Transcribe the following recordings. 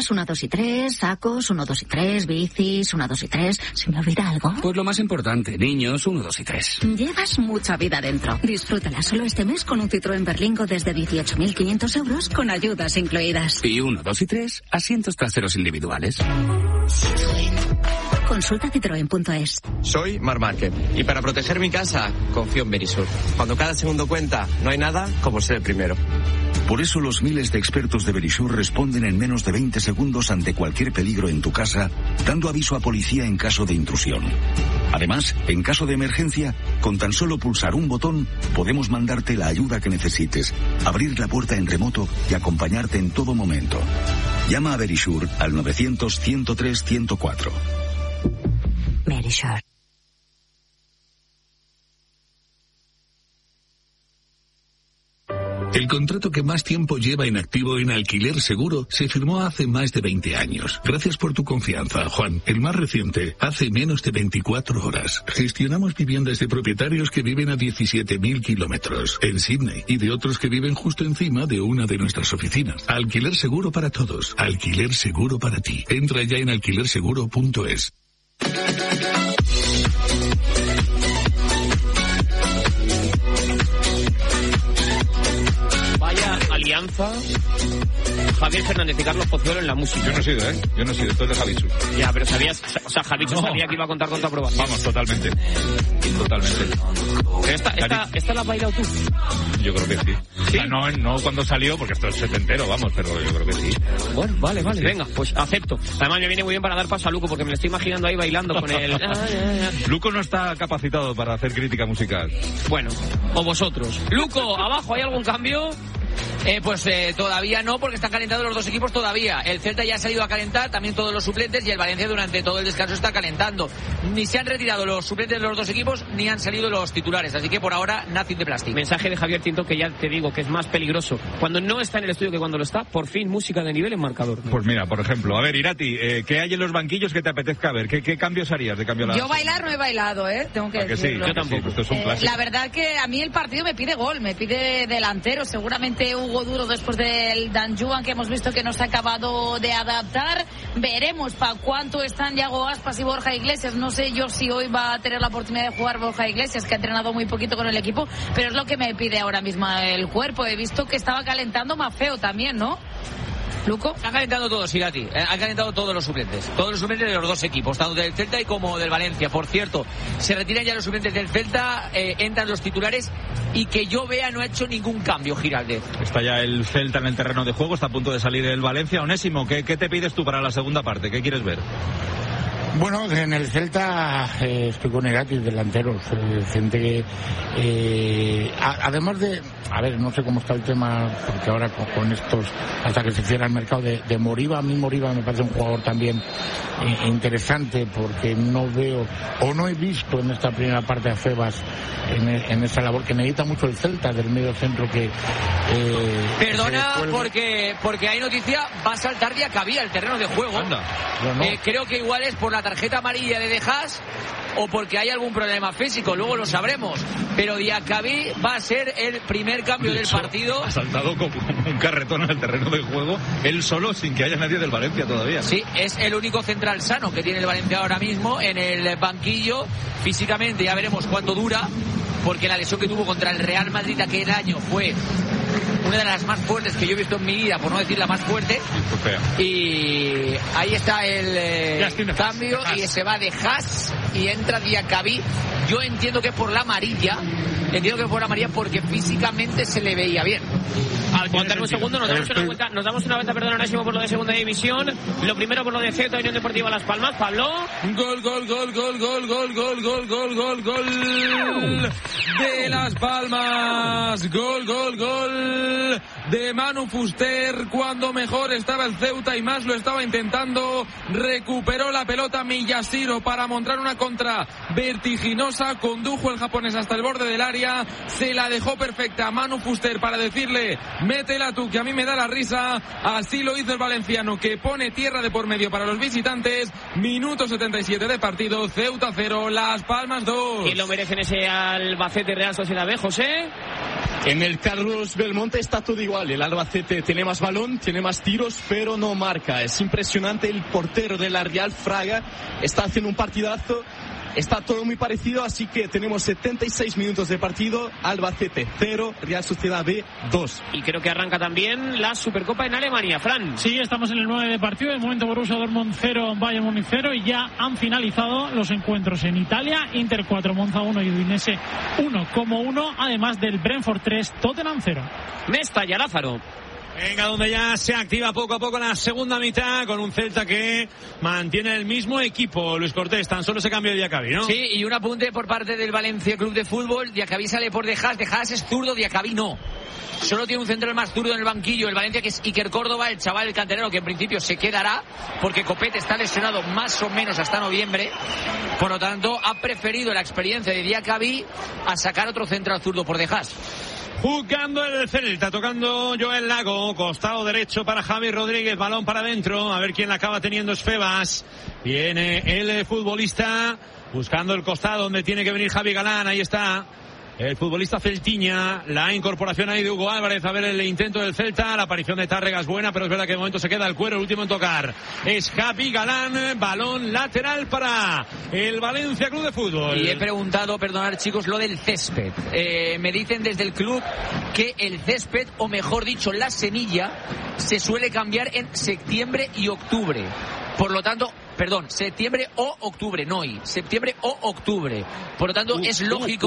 Chaquetas 1, 2 y 3, sacos 1, 2 y 3, bicis 1, 2 y 3. ¿Se me olvida algo? Pues lo más importante, niños 1, 2 y 3. Llevas mucha vida dentro. Disfrútala solo este mes con un Citroën Berlingo desde 18.500 euros con ayudas incluidas. Y 1, 2 y 3, asientos traseros individuales. Citroën. Consulta citroen.es. Soy Marc Márquez y para proteger mi casa confío en Verisur. Cuando cada segundo cuenta, no hay nada como ser el primero. Por eso los miles de expertos de Verisur responden en menos de 20 segundos ante cualquier peligro en tu casa, dando aviso a policía en caso de intrusión. Además, en caso de emergencia, con tan solo pulsar un botón, podemos mandarte la ayuda que necesites, abrir la puerta en remoto y acompañarte en todo momento. Llama a Verisur al 900-103-104. Verisur. El contrato que más tiempo lleva en activo en Alquiler Seguro se firmó hace más de 20 años. Gracias por tu confianza, Juan. El más reciente, hace menos de 24 horas. Gestionamos viviendas de propietarios que viven a 17.000 kilómetros en Sydney y de otros que viven justo encima de una de nuestras oficinas. Alquiler Seguro para todos. Alquiler Seguro para ti. Entra ya en alquilerseguro.es. Alianza, Javier Fernández y Carlos Pozuelo en la música. Yo no he sido, esto es de Javichu. Ya, pero sabías, o sea, Javichu sabía que iba a contar con tu aprobación. Vamos, totalmente. Pero ¿esta la has bailado tú? Yo creo que sí. ¿Sí? O sea, no cuando salió, porque esto es setentero, vamos, pero yo creo que sí. Bueno, vale, Sí. venga, pues acepto. Además me viene muy bien para dar paso a Luco, porque me lo estoy imaginando ahí bailando con el... Luco no está capacitado para hacer crítica musical. Bueno, o vosotros. Luco, abajo, ¿hay algún cambio? Pues todavía no, porque están calentando los dos equipos todavía. El Celta ya ha salido a calentar, también todos los suplentes, y el Valencia durante todo el descanso está calentando. Ni se han retirado los suplentes de los dos equipos, ni han salido los titulares. Así que por ahora, nothing de plástico. Mensaje de Javier Tinto, que ya te digo que es más peligroso cuando no está en el estudio que cuando lo está. Por fin, música de nivel en marcador. Pues mira, por ejemplo, a ver, Irati, ¿qué hay en los banquillos que te apetezca ver? ¿Qué cambios harías de cambio a la... Yo bailar no he bailado, tengo que decirlo. Sí, yo tampoco. Esto es un clásico. La verdad que a mí el partido me pide gol, me pide delantero. Seguramente Hugo Duro después del Danjuan, que hemos visto que no se ha acabado de adaptar. Veremos para cuánto están Yago Aspas y Borja Iglesias. No sé yo si hoy va a tener la oportunidad de jugar Borja Iglesias, que ha entrenado muy poquito con el equipo, pero es lo que me pide ahora mismo el cuerpo. He visto que estaba calentando más feo también, ¿no? Luco. Han calentado todos, Irati. Han calentado todos los suplentes. Todos los suplentes de los dos equipos, tanto del Celta y como del Valencia. Por cierto, se retiran ya los suplentes del Celta, entran los titulares, y que yo vea no ha hecho ningún cambio, Giraldez. Está ya el Celta en el terreno de juego, está a punto de salir el Valencia. Onésimo, ¿qué te pides tú para la segunda parte? ¿Qué quieres ver? Bueno, en el Celta estoy con Irati, delanteros, gente que además de, a ver, no sé cómo está el tema, porque ahora con estos, hasta que se cierra el mercado de Moriba, a mí Moriba me parece un jugador también interesante, porque no veo, o no he visto en esta primera parte a Febas en esa labor que necesita mucho el Celta, del medio centro que... Perdona, porque hay noticia, va a saltar Diacabí al terreno de juego. Anda. Creo que igual es por la tarjeta amarilla de Dejas o porque hay algún problema físico, luego lo sabremos, pero Diacabí va a ser el primer cambio del partido. Ha saltado como un carretón al terreno de juego, él solo, sin que haya nadie del Valencia todavía. Sí, es el único central sano que tiene el Valencia ahora mismo en el banquillo. Físicamente ya veremos cuánto dura, porque la lesión que tuvo contra el Real Madrid aquel año fue una de las más fuertes que yo he visto en mi vida, por no decir la más fuerte. Y ahí está el cambio, y se va de Haas y entra Diacabí. Yo entiendo que por la amarilla, porque físicamente se le veía bien. Aguantar un segundo, nos damos una vuelta, perdón, Onésimo, por lo de segunda división. Lo primero por lo de Ceuta, Unión Deportiva Las Palmas. Pablo. Gol de Las Palmas. Gol de Manu Fuster, cuando mejor estaba el Ceuta y más lo estaba intentando. Recuperó la pelota Miyashiro para montar una contra vertiginosa, condujo el japonés hasta el borde del área, se la dejó perfecta a Manu Fuster para decirle: métela tú, que a mí me da la risa. Así lo hizo el valenciano, que pone tierra de por medio para los visitantes. Minuto 77 de partido, Ceuta 0, Las Palmas 2. ¿Quién lo merece en ese Albacete Real Sociedad B, José? En el Carlos Belmonte está todo igual. El Albacete tiene más balón, tiene más tiros, pero no marca. Es impresionante. El portero de la Real, Fraga, está haciendo un partidazo. Está todo muy parecido, así que tenemos 76 minutos de partido. Albacete 0, Real Sociedad B 2. Y creo que arranca también la Supercopa en Alemania, Fran. Sí, estamos en el 9 de partido. De momento Borussia Dortmund 0, Bayern Múnich 0. Y ya han finalizado los encuentros en Italia. Inter 4, Monza 1 y Udinese 1-1. Además del Brentford 3, Tottenham 0. Mestalla, Lázaro. Venga, donde ya se activa poco a poco la segunda mitad con un Celta que mantiene el mismo equipo. Luis Cortés, tan solo ese cambio de Diacabí, ¿no? Sí, y un apunte por parte del Valencia Club de Fútbol. Diacabí sale por De Haas es zurdo, Diacabí no. Solo tiene un central más zurdo en el banquillo el Valencia, que es Iker Córdoba, el chaval, el canterano, que en principio se quedará porque Copete está lesionado más o menos hasta noviembre. Por lo tanto, ha preferido la experiencia de Diacabí a sacar otro central zurdo por De Haas. Jugando el Celta, tocando Joel Lago, costado derecho para Javi Rodríguez, balón para adentro, a ver quién la acaba teniendo. Es Febas. Viene el futbolista buscando el costado donde tiene que venir Javi Galán, ahí está. El futbolista celtiña, la incorporación ahí de Hugo Álvarez, a ver el intento del Celta, la aparición de Tárrega es buena, pero es verdad que de momento se queda el cuero, el último en tocar es Javi Galán, balón lateral para el Valencia Club de Fútbol. Y he preguntado, perdonad chicos, lo del césped. Me dicen desde el club que el césped, o mejor dicho, la semilla, se suele cambiar en septiembre y octubre. Por lo tanto, septiembre o octubre, no y septiembre o octubre. Por lo tanto, es lógico.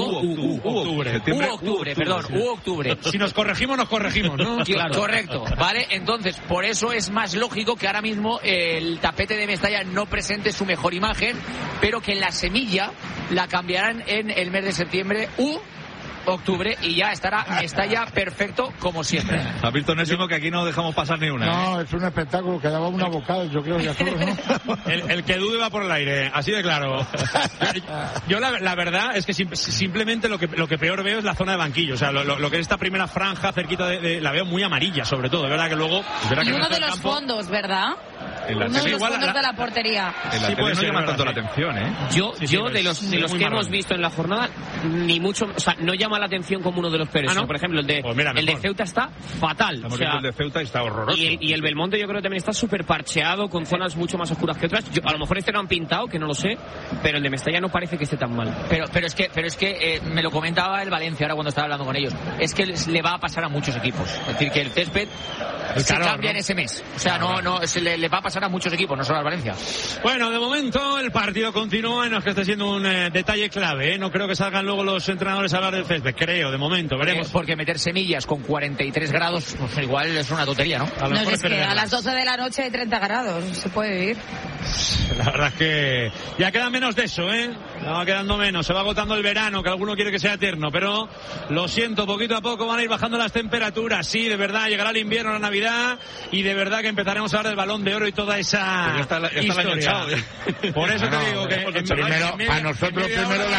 Octubre. Si nos corregimos, ¿no? Claro. Correcto, ¿vale? Entonces, por eso es más lógico que ahora mismo el tapete de Mestalla no presente su mejor imagen, pero que la semilla la cambiarán en el mes de septiembre octubre y ya está ya perfecto como siempre. ¿Has visto, Onésimo, que aquí no dejamos pasar ni una? No, es un espectáculo que daba una bocada, yo creo que a todos, ¿no? el que dude va por el aire, así de claro. Yo la verdad es que simplemente lo que peor veo es la zona de banquillo, o sea, lo que es esta primera franja cerquita de la veo muy amarilla, sobre todo, de verdad que luego... Y uno de los fondos, ¿verdad? Uno de los fondos de la portería. Sí, puede no llama tanto la atención, ¿eh? Yo de los que hemos visto en la jornada, ni mucho, o sea, no llama la atención como uno de los peores. ¿No? Por ejemplo, el de Ceuta está fatal. O sea, el de Ceuta está horroroso. Y el Belmonte yo creo que también está súper parcheado, con zonas mucho más oscuras que otras. A lo mejor no han pintado, que no lo sé, pero el de Mestalla no parece que esté tan mal. Pero es que me lo comentaba el Valencia ahora cuando estaba hablando con ellos. Es que le va a pasar a muchos equipos. Es decir, que el césped se cambia en ese mes. O sea, le va a pasar a muchos equipos, no solo al Valencia. Bueno, de momento el partido continúa y no es que esté siendo un detalle clave, ¿eh? No creo que salgan luego los entrenadores a hablar del césped, creo, de momento, veremos. Porque meter semillas con 43 grados, pues igual es una tontería, ¿no? No, es que a las 12 de la noche hay 30 grados, se puede vivir. La verdad es que ya quedan menos de eso, ¿eh? Va quedando menos, se va agotando el verano, que alguno quiere que sea eterno, pero lo siento, poquito a poco van a ir bajando las temperaturas. Sí, de verdad, llegará el invierno, la Navidad, y de verdad que empezaremos a hablar del Balón de Oro y toda esa historia. Por eso te digo que primero, a nosotros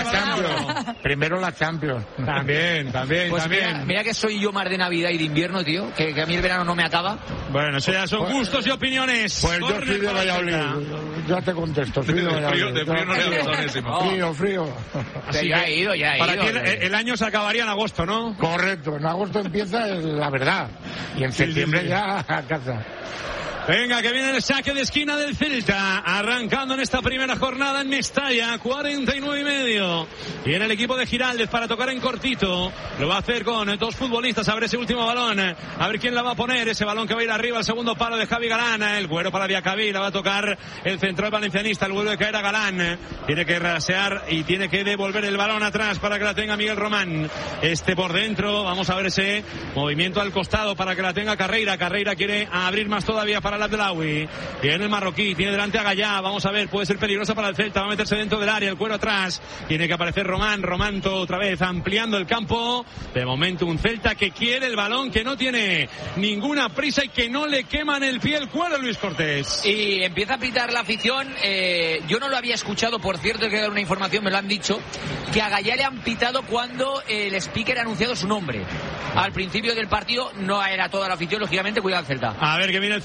primero la Champions. También. Pues mira que soy yo más de Navidad y de invierno, tío, que a mí el verano no me acaba. Bueno, eso ya son gustos y opiniones. Pues yo soy de Valladolid, ya te contesto, soy de Valladolid. De frío no le gusta. Frío. Así ya he ido. Para ti el año se acabaría en agosto, ¿no? Correcto, en agosto empieza la verdad. Y en septiembre ya a casa. Venga, que viene el saque de esquina del Celta, arrancando en esta primera jornada en Mestalla, 49,5. Viene el equipo de Giraldez para tocar en cortito. Lo va a hacer con dos futbolistas. A ver ese último balón, a ver quién la va a poner. Ese balón que va a ir arriba al segundo palo de Javi Galán. El cuero para Diacabí, la va a tocar el central valencianista. El vuelve a caer a Galán. Tiene que rasear y tiene que devolver el balón atrás para que la tenga Miguel Román. Por dentro, vamos a ver ese movimiento al costado para que la tenga Carreira. Carreira quiere abrir más todavía para el Abdelawi. Viene el marroquí, tiene delante a Gallá. Vamos a ver, puede ser peligrosa para el Celta. Va a meterse dentro del área, el cuero atrás. Tiene que aparecer Román otra vez ampliando el campo. De momento un Celta que quiere el balón, que no tiene ninguna prisa y que no le queman el pie el cuero, Luis Cortés. Y empieza a pitar la afición. Yo no lo había escuchado, por cierto, hay que dar una información, me lo han dicho, que a Gallá le han pitado cuando el speaker ha anunciado su nombre. Al principio del partido no era toda la afición, lógicamente, cuidado el Celta. A ver que viene el Celta, que viene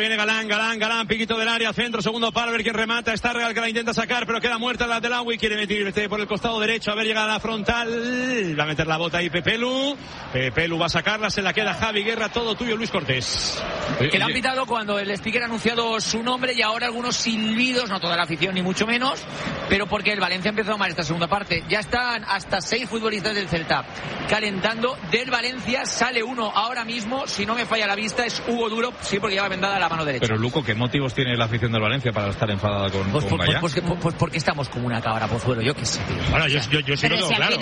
viene Galán, piquito del área, centro, segundo palo, a ver quién remata, está Real que la intenta sacar, pero queda muerta la del Agui, quiere meter por el costado derecho, a ver, llega a la frontal, va a meter la bota ahí Pepelu va a sacarla, se la queda Javi Guerra, todo tuyo Luis Cortés. Que le han pitado cuando el speaker ha anunciado su nombre y ahora algunos silbidos, no toda la afición ni mucho menos, pero porque el Valencia ha empezado mal esta segunda parte. Ya están hasta 6 futbolistas del Celta calentando. Del Valencia sale uno ahora mismo, si no me falla la vista, es Hugo Duro, sí, porque lleva vendada la mano derecha. Pero Luco, ¿qué motivos tiene la afición del Valencia para estar enfadada con Gallá? Pues porque estamos como una cabra pozuelo, yo qué sé, tío. Bueno, yo sí lo tengo claro.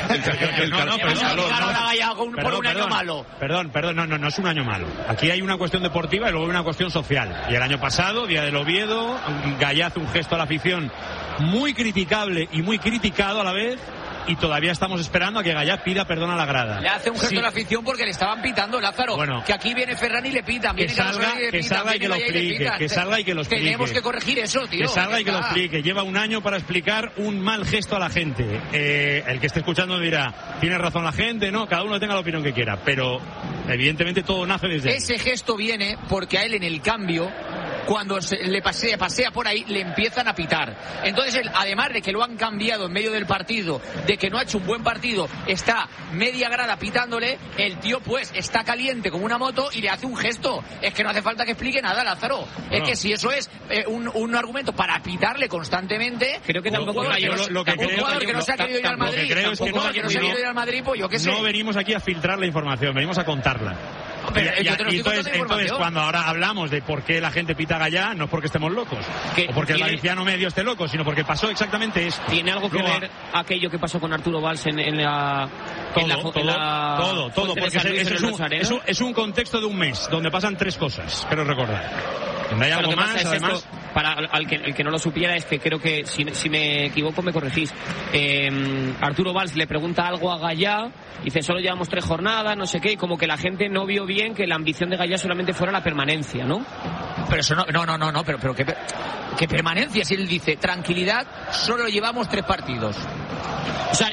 Perdón, no es un año malo. Aquí hay una cuestión deportiva y luego hay una cuestión social. Y el año pasado, día del Oviedo, Gallá hace un gesto a la afición muy criticable y muy criticado a la vez. Y todavía estamos esperando a que Gallá pida perdón a la grada. Le hace un gesto a la afición porque le estaban pitando, Lázaro. Bueno, que aquí viene Ferran y le pitan. Que salga y que lo explique. Que salga y que lo explique. Tenemos que corregir eso, tío. Que salga y que lo explique. Lleva un año para explicar un mal gesto a la gente. El que esté escuchando dirá, tiene razón la gente, ¿no? Cada uno tenga la opinión que quiera. Pero evidentemente todo nace desde ese gesto viene porque a él en el cambio, cuando le pasea por ahí, le empiezan a pitar. Entonces él, además de que lo han cambiado en medio del partido, de que no ha hecho un buen partido, está media grada pitándole, el tío pues está caliente como una moto y le hace un gesto. Es que no hace falta que explique nada, Lázaro. Bueno. Es que si eso es un argumento para pitarle constantemente, creo que tampoco un jugador que no se ha querido ir al Madrid, pues yo qué sé. No venimos aquí a filtrar la información, venimos a contarla. Entonces cuando ahora hablamos de por qué la gente pita a Gallá, no es porque estemos locos o porque el valenciano medio esté loco, sino porque pasó exactamente esto. ¿Tiene algo que ver aquello que pasó con Arturo Valls en la todo, porque es un contexto de un mes donde pasan 3 cosas, quiero recordar. Hay algo más, además. Para el que no lo supiera, es que creo que, si me equivoco, me corregís. Arturo Valls le pregunta algo a Gallá, dice, solo llevamos 3 jornadas, no sé qué, y como que la gente no vio bien que la ambición de Gallá solamente fuera la permanencia, ¿no? Pero eso no, pero ¿qué permanencia? Si él dice, tranquilidad, solo llevamos 3 partidos. O sea,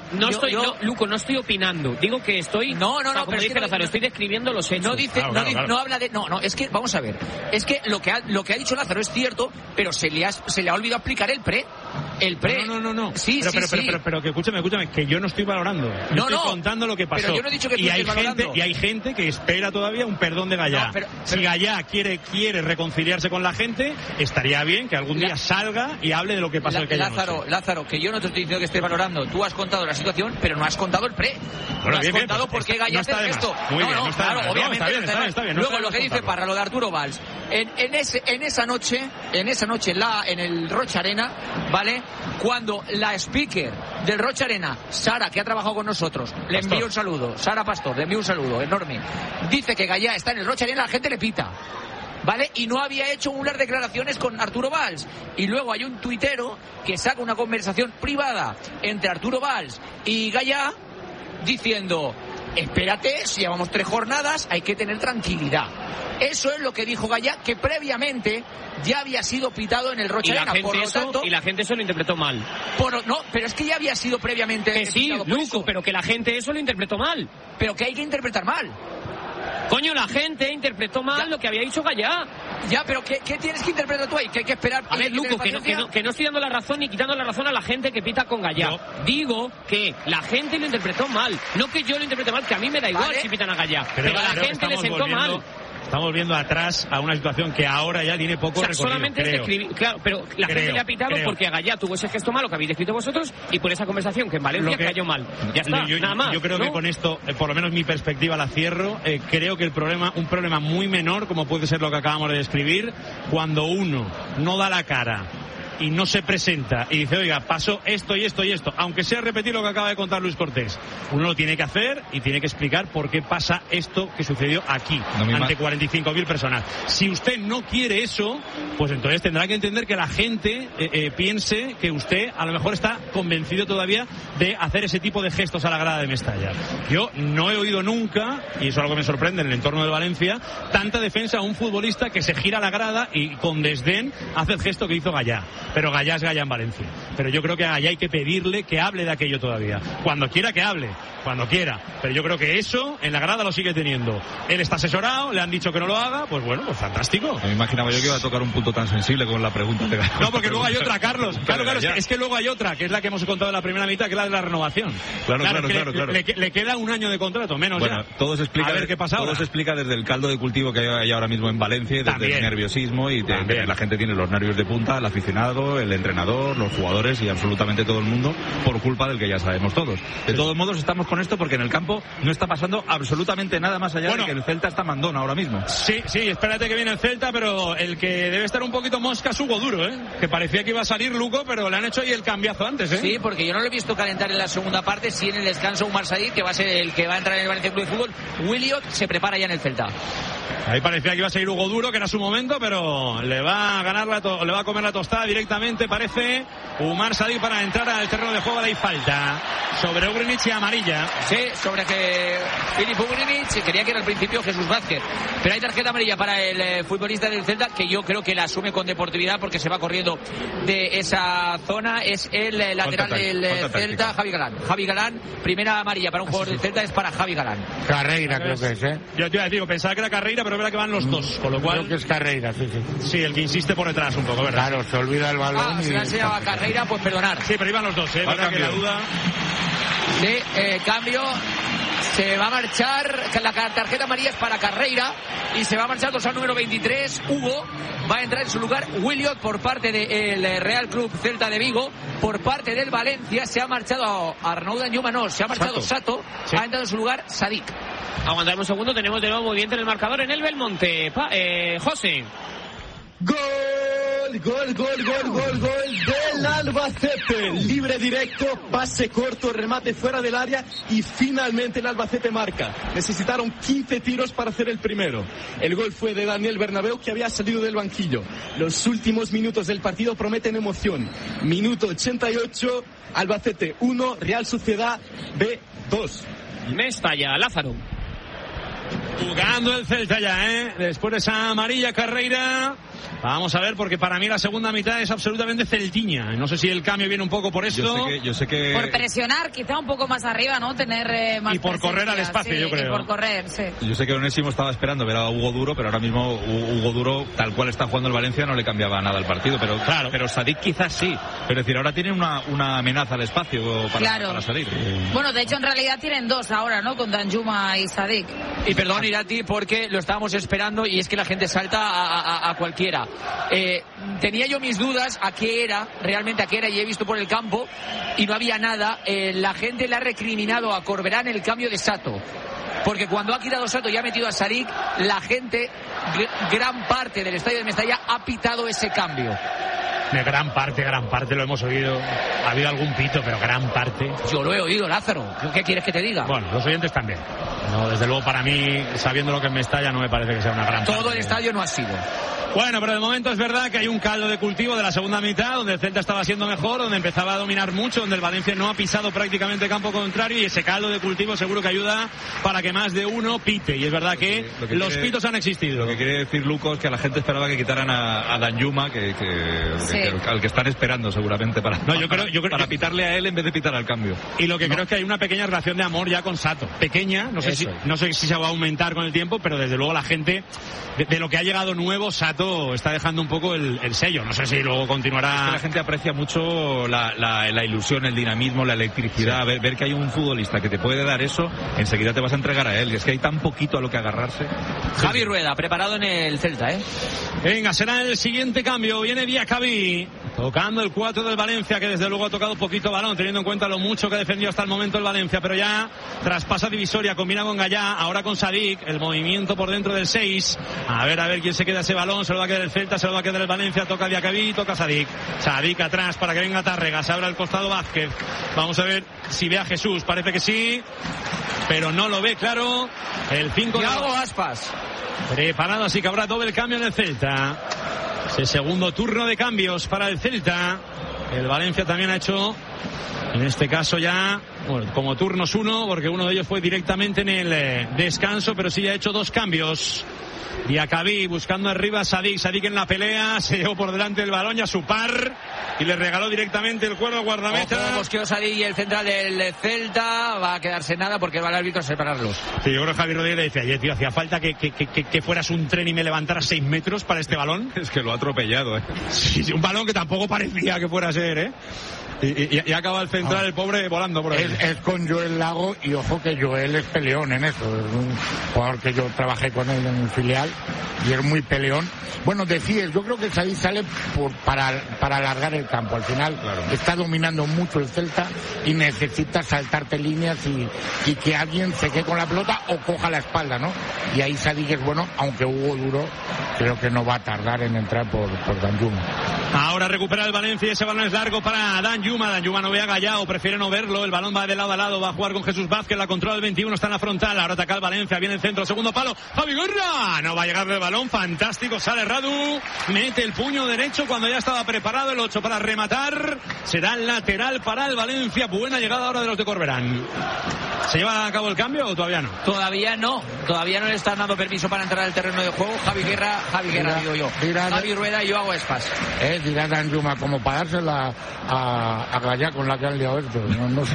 Luco, no estoy opinando. Digo que estoy. Como dice Lázaro, estoy describiendo los hechos. No dice, claro. No habla de. No, es que, vamos a ver. Es que lo que ha dicho Lázaro es cierto, pero se le ha olvidado explicar el pre. No. Sí, pero que escúchame, que yo no estoy valorando. Estoy contando lo que pasó. Pero yo no he dicho que hay gente que espera todavía un perdón de Gallá. Si Gallá quiere reconciliarse con la gente, estaría bien que algún día salga y hable de lo que pasó aquella noche. Lázaro, que yo no te estoy diciendo que estés valorando. Tú has contado la situación, pero no has contado el pre. Bueno, no has contado por qué Gallá hace esto. Obviamente. Está bien. Luego lo que dice Parra, lo de Arturo Valls. En esa noche en el Rocha Arena, ¿vale? Cuando la speaker del Rocha Arena, Sara, que ha trabajado con nosotros, le envío un saludo. Sara Pastor, le envío un saludo enorme. Dice que Gallá está en el Rocha Arena, la gente le pita. ¿Vale? Y no había hecho unas declaraciones con Arturo Valls. Y luego hay un tuitero que saca una conversación privada entre Arturo Valls y Gallá diciendo, espérate, si llevamos 3 jornadas hay que tener tranquilidad. Eso es lo que dijo Gallá, que previamente ya había sido pitado en el Rocha Arena. Y la gente eso lo interpretó mal. Pero es que ya había sido previamente que sí, Luco, pero que la gente eso lo interpretó mal. Pero que hay que interpretar mal. Coño, la gente interpretó mal lo que había dicho Gallá. Ya, pero ¿qué tienes que interpretar tú ahí? Que hay que esperar. A ver, Luco, que no estoy dando la razón ni quitando la razón a la gente que pita con Gallá. No. Digo que la gente lo interpretó mal. No que yo lo interprete mal, que a mí me da igual si pitan a Gallá. Pero a la gente le sentó mal. Estamos viendo atrás a una situación que ahora ya tiene poco recorrido. Solamente es escribir, claro, pero la gente le ha pitado porque a Gallá tuvo ese gesto malo que habéis descrito vosotros y por esa conversación que en Valencia cayó mal. Ya está, nada más. Yo creo que con esto, por lo menos mi perspectiva la cierro, creo que un problema muy menor, como puede ser lo que acabamos de describir, cuando uno no da la cara y no se presenta y dice, oiga, pasó esto y esto y esto, aunque sea repetir lo que acaba de contar Luis Cortés, uno lo tiene que hacer y tiene que explicar por qué pasa esto que sucedió aquí, ante 45.000 personas. Si usted no quiere eso, pues entonces tendrá que entender que la gente piense que usted a lo mejor está convencido todavía de hacer ese tipo de gestos a la grada de Mestalla. Yo no he oído nunca, y eso es algo que me sorprende en el entorno de Valencia, tanta defensa a un futbolista que se gira a la grada y con desdén hace el gesto que hizo Gallá. pero Gallá es Gallá en Valencia. Pero yo creo que a Gallá hay que pedirle que hable de aquello todavía. Cuando quiera que hable, cuando quiera. Pero yo creo que eso en la grada lo sigue teniendo. Él está asesorado, le han dicho que no lo haga, pues bueno, pues fantástico. Me imaginaba yo que iba a tocar un punto tan sensible con la pregunta. No, porque luego hay otra, Carlos. Claro, es que luego hay otra, que es la que hemos contado en la primera mitad, que es la de la renovación. Claro. Le queda un año de contrato, menos bueno, ya. Todo se explica, a ver qué pasa todo se explica desde el caldo de cultivo que hay ahora mismo en Valencia, desde También. el nerviosismo y la gente tiene los nervios de punta, el aficionado, el entrenador, los jugadores y absolutamente todo el mundo por culpa del que ya sabemos todos. De todos modos estamos con esto porque en el campo no está pasando absolutamente nada más allá de que el Celta está mandón ahora mismo. Sí, espérate que viene el Celta, pero el que debe estar un poquito mosca es Hugo Duro, que parecía que iba a salir Luco, pero le han hecho ahí el cambiazo antes, Sí, porque yo no lo he visto calentar en la segunda parte, sí en el descanso Umar Sadik, que va a ser el que va a entrar en el Valencia Club de Fútbol. Williot se prepara ya en el Celta. Ahí parecía que iba a seguir Hugo Duro, que era su momento, pero le va a ganar le va a comer la tostada directamente, parece Umar Sadik para entrar al terreno de juego. Hay falta sobre Ugrinic y amarilla. Sí, sobre que Filip Ugrinic, quería que era al principio Jesús Vázquez, pero hay tarjeta amarilla para el futbolista del Celta, que yo creo que la asume con deportividad porque se va corriendo de esa zona. Es el lateral del Celta, Javi Galán, primera amarilla para un jugador del Celta, es para Javi Galán. Carreira creo que es, Yo te iba a decir, pensaba que era Carreira, pero es verdad que van los dos, con lo cual... Creo que es Carreira, sí. Sí, el que insiste por detrás un poco, ¿verdad? Claro, se olvida el balón y... si le han enseñado a Carreira, pues perdonar. Sí, pero iban los dos, verdad que la duda... De cambio... Se va a marchar, la tarjeta amarilla es para Carreira y se va a marchar dorsal número 23, Hugo. Va a entrar en su lugar Williot por parte del Real Club Celta de Vigo. Por parte del Valencia se ha marchado Arnaud Danjuma, no, se ha marchado Sato. Sí. Ha entrado en su lugar Sadik. Aguantadme un segundo, tenemos de nuevo movimiento en el marcador en el Belmonte. José. Gol del Albacete, libre directo, pase corto, remate fuera del área y finalmente el Albacete marca. Necesitaron 15 tiros para hacer el primero. El gol fue de Daniel Bernabéu, que había salido del banquillo. Los últimos minutos del partido prometen emoción. Minuto 88, Albacete 1, Real Sociedad B 2. Mestalla, Lázaro. Jugando el Celta ya, después de esa amarilla Carreira. Vamos a ver, porque para mí la segunda mitad es absolutamente celtiña. No sé si el cambio viene un poco por esto. Yo sé que... Por presionar, quizá un poco más arriba, ¿no? Tener más y por correr al espacio, sí, yo creo. Y por correr, sí. Yo sé que Onésimo estaba esperando ver a Hugo Duro, pero ahora mismo Hugo Duro, tal cual está jugando el Valencia, no le cambiaba nada al partido. Pero claro, pero Sadik quizás sí. Pero es decir, ahora tienen una amenaza al espacio para salir. Bueno, de hecho, en realidad tienen dos ahora, ¿no? Con Danjuma y Sadik. Y perdón, Irati, porque lo estábamos esperando y es que la gente salta a cualquiera. Tenía yo mis dudas a qué era y he visto por el campo y no había nada. La gente le ha recriminado a Corberán el cambio de Sato, porque cuando ha quitado Sato y ha metido a Sadik, la gente, gran parte del estadio de Mestalla ha pitado ese cambio. De gran parte lo hemos oído. Ha habido algún pito, pero gran parte. Yo lo he oído, Lázaro. ¿Qué quieres que te diga? Bueno, los oyentes también. No, desde luego, para mí, sabiendo lo que es Mestalla, no me parece que sea una gran parte. Todo el estadio no ha sido. Bueno, pero de momento es verdad que hay un caldo de cultivo de la segunda mitad, donde el Celta estaba siendo mejor, donde empezaba a dominar mucho, donde el Valencia no ha pisado prácticamente campo contrario, y ese caldo de cultivo seguro que ayuda para que más de uno pite. Y es verdad que los pitos han existido. Lo que quiere decir Lucas es que la gente esperaba que quitaran a Danjuma, al que están esperando seguramente para pitarle a él en vez de pitar al cambio. Y lo que creo es que hay una pequeña relación de amor ya con Sato, pequeña, no sé si se va a aumentar con el tiempo, pero desde luego la gente de lo que ha llegado nuevo, Sato está dejando un poco el sello. No sé si luego continuará. Es que la gente aprecia mucho la ilusión, el dinamismo, la electricidad, ver que hay un futbolista que te puede dar eso, enseguida te vas a entregar a él. Y es que hay tan poquito a lo que agarrarse. Javi Rueda, preparado en el Celta, Venga, será el siguiente cambio. Viene Diacabí, tocando el 4 del Valencia, que desde luego ha tocado poquito balón, teniendo en cuenta lo mucho que ha defendido hasta el momento el Valencia, pero ya traspasa divisoria, combina con Gallá, ahora con Sadik, el movimiento por dentro del 6. A ver quién se queda ese balón. Se lo va a quedar el Celta, se lo va a quedar el Valencia, toca Diacabí, toca Sadik atrás para que venga Tárrega, se abre al costado Vázquez, vamos a ver si ve a Jesús, parece que sí, pero no lo ve claro. El 5 de Aspas preparado, así que habrá doble cambio en el Celta. Ese segundo turno de cambios para el Celta. El Valencia también ha hecho En este caso ya, bueno, como turnos 1, porque uno de ellos fue directamente en el descanso, pero sí ha hecho 2 cambios. Diacabí buscando arriba a Sadik. Sadik en la pelea, se llevó por delante el balón y a su par y le regaló directamente el cuero al guardameta. Mosqueo Sadik y el central del Celta va a quedarse nada porque va el árbitro a separarlos. Sí, yo creo que Javi Rodríguez le decía ayer, tío, hacía falta que fueras un tren y me levantaras 6 metros para este balón. Es que lo ha atropellado, Sí, un balón que tampoco parecía que fuera a ser, Y acaba el central, el pobre, volando por ahí. Es con Joel Lago, y ojo que Joel es peleón en eso. Es un jugador que yo trabajé con él en un filial y es muy peleón. Bueno, decías, yo creo que Sadik sale para alargar el campo. Al final está dominando mucho el Celta y necesita saltarte líneas y que alguien se quede con la pelota o coja la espalda, ¿no? Y ahí Sadik es bueno, aunque Hugo Duro creo que no va a tardar en entrar por Danjuma. Ahora recupera el Valencia y ese balón es largo para Danjuma. Danjuma no ve a Gallao, prefiere no verlo. El balón va de lado a lado, va a jugar con Jesús Vázquez, la controla el 21, está en la frontal. Ahora ataca el Valencia, viene el centro, segundo palo. Javi Guerra, no va a llegar el balón, fantástico, sale Radu, mete el puño derecho cuando ya estaba preparado el 8 para rematar. Será el lateral para el Valencia. Buena llegada ahora de los de Corberán. ¿Se lleva a cabo el cambio o todavía no? Todavía no le están dando permiso para entrar al terreno de juego. Javi Guerra digo yo. Javi Rueda y yo hago espas. Dirá Danjuma como para dársela a Gallá con la que han liado esto.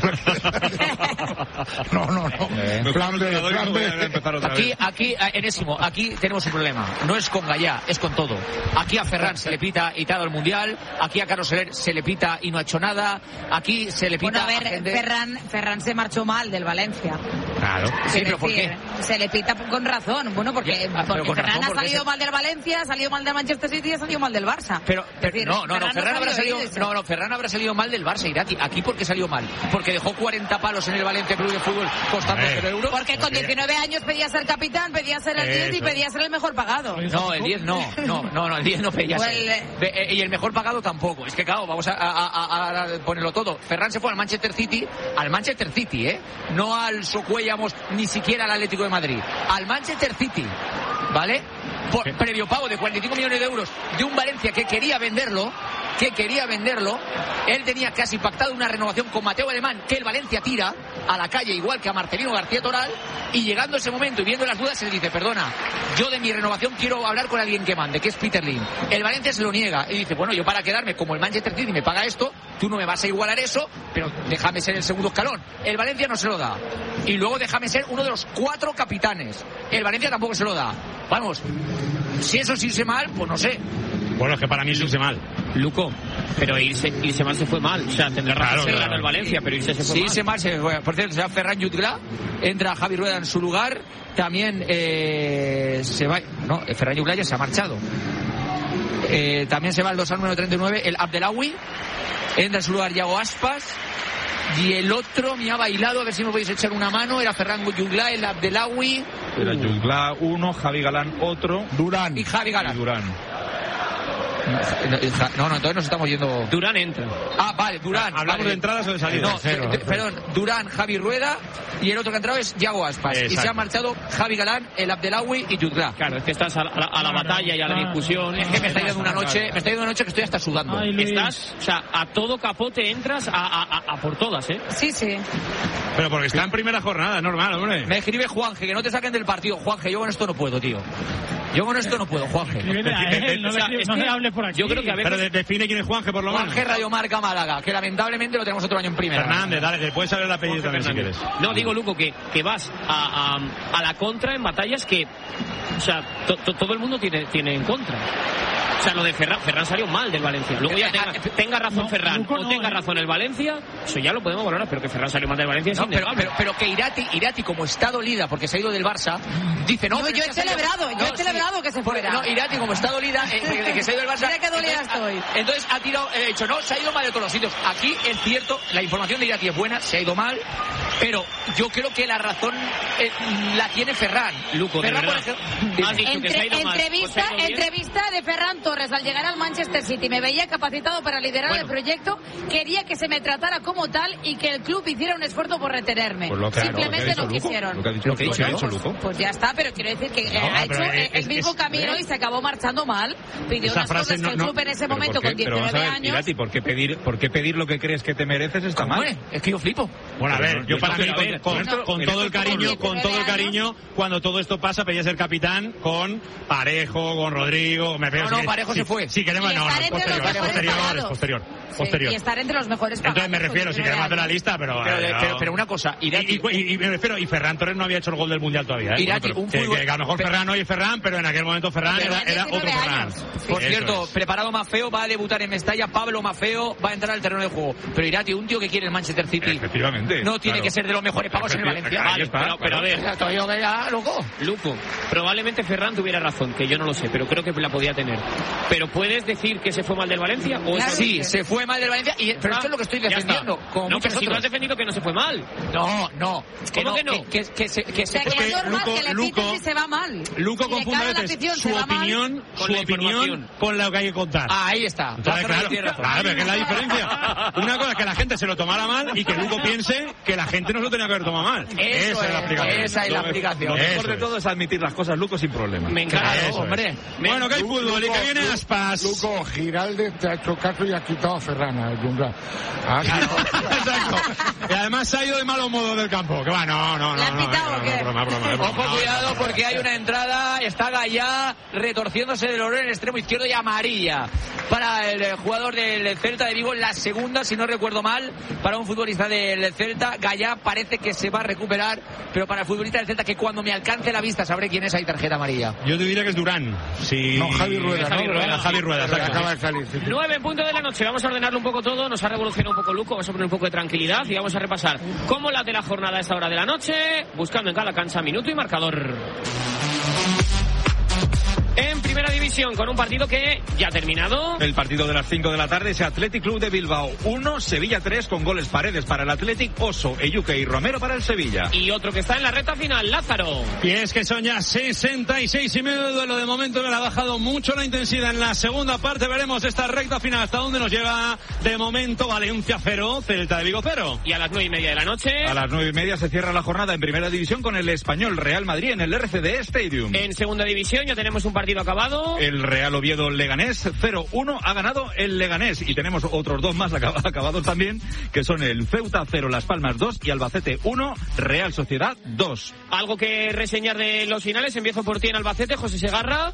No. Plan B. Aquí, Enésimo, aquí tenemos un problema. No es con Gallá, es con todo. Aquí a Ferran se le pita y todo el mundial. Aquí a Carlos Soler se le pita y no ha hecho nada. Aquí se le pita. Bueno, a ver, Ferran se marchó mal del Valencia. Claro. Sí, pero ¿por qué? Se le pita con razón. Bueno, porque Ferran ha salido mal del Valencia, ha salido mal del Manchester City y ha salido mal del Barça. Pero Ferran habrá salido mal del Barça, Irati. ¿Aquí por qué salió mal? Porque dejó 40 palos en el Valencia Club de Fútbol costando 0 euros. Porque con 19 años pedía ser capitán, pedía ser el 10 y pedía ser el mejor pagado. No, el 10 no, el 10 no pedía ser. Y el mejor pagado tampoco. Es que claro, vamos a ponerlo todo. Ferran se fue al Manchester City, no al Socuellamos, ni siquiera al Atlético de Madrid, al Manchester City, ¿vale? Previo pago de 45 millones de euros de un Valencia que quería venderlo. Él tenía casi pactado una renovación con Mateo Alemán, que el Valencia tira a la calle igual que a Marcelino García Toral, y llegando ese momento y viendo las dudas se le dice, perdona, yo de mi renovación quiero hablar con alguien que mande, que es Peter Lim. El Valencia se lo niega y dice, bueno, yo para quedarme como el Manchester City me paga esto, tú no me vas a igualar eso, pero déjame ser el segundo escalón. El Valencia no se lo da. Y luego déjame ser uno de los 4 capitanes. El Valencia tampoco se lo da. Vamos, si eso es irse mal, pues no sé. Bueno, es que para mí es irse mal. Luco, pero irse mal se fue mal. O sea, tendrá razón que ganó el Valencia, pero irse se fue mal. Sí, irse mal se fue. Por cierto, se va Ferran Jutgla, entra Javi Rueda en su lugar. También se va... No, Ferran Jutgla ya se ha marchado. También se va el dorsal número 39, el Abdelawi. Entra en su lugar Yago Aspas. Y el otro me ha bailado, a ver si me podéis echar una mano. Era Ferran Jutgla, el Abdelawi. Era Jutgla uno, Javi Galán otro. Durán. Y Javi Galán. Y Durán. No, entonces nos estamos yendo. Durán entra. Ah, vale, Durán. Hablamos de entradas o de salidas. Perdón, Durán, Javi Rueda, y el otro que ha entrado es Yago Aspas. Exacto. Y se ha marchado Javi Galán, el Abdelawi y Jutgla. Claro, es que estás a la batalla y a la discusión. Es que me está yendo una noche que estoy hasta sudando. Estás, o sea, a todo capote entras a por todas, ¿eh? Sí. Pero porque está en primera jornada, es normal, hombre. Me escribe Juanje, que no te saquen del partido. Juanje, yo con esto no puedo, tío. Juanje. No le hable por aquí. Yo creo que a veces... Pero define quién es Juanje, por lo menos. Juanje Radio Marca Málaga, que lamentablemente lo tenemos otro año en primera. Fernández, dale, que puedes saber el apellido también si quieres. No, digo, Luco, que vas a la contra en batallas que... O sea, todo el mundo tiene en contra. O sea, lo de Ferran salió mal del Valencia. Luego ya tenga razón Ferran o tenga razón el Valencia, eso ya lo podemos valorar, pero que Ferran salió mal del Valencia es innegable. Pero que Irati, como está dolida porque se ha ido del Barça, dice, no, yo he celebrado que se fuera. No, Irati, como está dolida de que se ha ido del Barça. Mira qué dolida estoy. Entonces ha tirado, he dicho, no, se ha ido mal de todos los sitios. Aquí es cierto, la información de Irati es buena, se ha ido mal, pero yo creo que la razón la tiene Ferran. Luco, Ferran, de verdad. Entrevista de Ferran Torres, al llegar al Manchester City, me veía capacitado para liderar el proyecto, quería que se me tratara como tal y que el club hiciera un esfuerzo por retenerme. Pues simplemente no quisieron. Lo que ha dicho Luco. Pues ya está, pero quiero decir que ha hecho el mismo camino y se acabó marchando mal. Pidió unas cosas que el club en ese momento con 19 años... Irati, ¿por qué pedir lo que crees que te mereces está mal? Es que yo flipo. Bueno, a ver, yo para mí, con todo el cariño, cuando todo esto pasa, pedía ser capitán con Parejo, con Rodrigo... Parejo se fue. Si queremos, es posterior. Y estar entre los mejores pagados. Entonces me refiero, si queremos hacer la lista, pero una cosa, Irati... Y me refiero, y Ferran Torres no había hecho el gol del Mundial todavía, ¿eh? Irati, que a lo mejor Ferran hoy es Ferran, pero en aquel momento Ferran era otro Ferran. Por cierto, preparado Maffeo, va a debutar en Mestalla, Pablo Maffeo va a entrar al terreno de juego. Pero Irati, un tío que quiere el Manchester City, efectivamente, no tiene que ser de los mejores pagos en el Valencia. Pero a ver, Luco, probablemente Ferran tuviera razón, que yo no lo sé, pero creo que la podía tener. Pero ¿puedes decir que se fue mal del Valencia? Sí, se fue mal del Valencia, pero esto es lo que estoy defendiendo. No, pero si tú has defendido que no se fue mal. No. ¿Cómo que no? Que se se va mal. Luco confunde a veces su opinión con lo que hay que contar. Ahí está. Entonces, claro, pero que es la diferencia. Una cosa es que la gente se lo tomara mal y que Luco piense que la gente no se lo tenía que haber tomado mal. Esa es la explicación. Lo mejor de todo es admitir las cosas, Luco, sin problema. Me encanta, hombre. Bueno, que hay fútbol y que viene Aspas. Luco, Giralde te ha hecho caso y ha quitado a Ferran, al Jungla. Exacto. Y además se ha ido de malos modos del campo. Que va, no. Broma. Ojo, cuidado, porque hay una entrada. Está Gallá retorciéndose del orón en el extremo izquierdo y amarilla para el jugador del Celta de Vigo. La segunda, si no recuerdo mal, para un futbolista del Celta. Gallá parece que se va a recuperar, pero para el futbolista del Celta, que cuando me alcance la vista sabré quién es, hay tarjeta amarilla. Yo te diría que es Durán. No, Javi Rueda. Javi Rueda. Acaba de salir. 9 en punto de la noche. Vamos a ordenarlo un poco todo. Nos ha revolucionado un poco Luco. Vamos a poner un poco de tranquilidad y vamos a repasar cómo late la jornada a esta hora de la noche, buscando en cada cancha minuto y marcador. En primera división, con un partido que ya ha terminado. El partido de las 5 de la tarde es Athletic Club de Bilbao 1, Sevilla 3, con goles Paredes para el Athletic, Oso, Eyuke y Romero para el Sevilla. Y otro que está en la recta final, Lázaro. Y es que son ya 66 y medio de duelo. De momento no le ha bajado mucho la intensidad en la segunda parte. Veremos esta recta final hasta dónde nos llega. De momento, Valencia 0, Celta de Vigo 0. Y a las 9:30 de la noche. A las 9:30 se cierra la jornada en primera división con el Español Real Madrid en el RCD Stadium. En segunda división ya tenemos un partido acabado. El Real Oviedo Leganés 0-1 ha ganado el Leganés y tenemos otros dos más acabados también, que son el Ceuta 0, Las Palmas 2 y Albacete 1, Real Sociedad 2. ¿Algo que reseñar de los finales? Empiezo por ti en Albacete, José Segarra.